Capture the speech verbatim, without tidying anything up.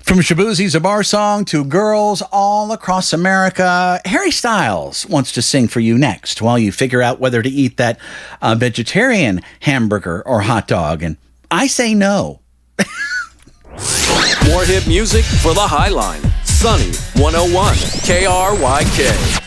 From Shaboozie's A Bar Song to girls all across America, Harry Styles wants to sing for you next while you figure out whether to eat that uh, vegetarian hamburger or hot dog. And I say no. More hit music for the Highline. Sunny one oh one K R Y K.